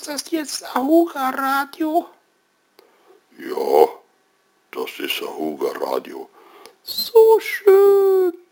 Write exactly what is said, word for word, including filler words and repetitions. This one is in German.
Ist das jetzt Ahuga Radio? Ja, das ist Ahuga Radio. So schön.